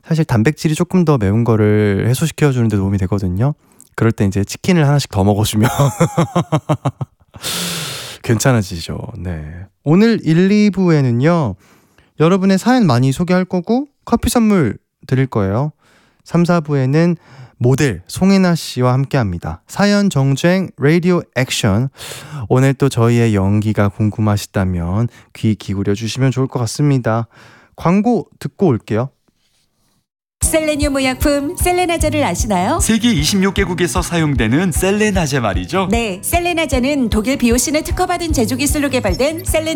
사실 단백질이 조금 더 매운 거를 해소시켜 주는 데 도움이 되거든요. 그럴 때 이제 치킨을 하나씩 더 먹어주면 괜찮아지죠. 네. 오늘 1, 2부에는요. 여러분의 사연 많이 소개할 거고 커피 선물 드릴 거예요. 3, 4부에는 모델 송혜나 씨와 함께합니다. 사연 정주행 라디오 액션. 오늘 또 저희의 연기가 궁금하시다면 귀 기울여 주시면 좋을 것 같습니다. 광고 듣고 올게요. 셀레늄 의약품 셀레나제를 아시나요? 세계 26개국에서 사용되는 셀레나제 말이죠. 네, 셀레나제는 독일 비오신에 특허받은 제조 기술로 개발된 셀레늄